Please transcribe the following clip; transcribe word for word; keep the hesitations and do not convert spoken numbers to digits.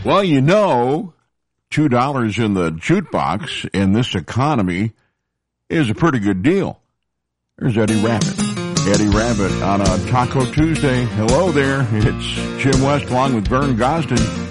Well, you know, two dollars in the jukebox in this economy is a pretty good deal. There's Eddie Rabbit. Eddie Rabbit on a Taco Tuesday. Hello there. It's Jim West along with Vern Gosden.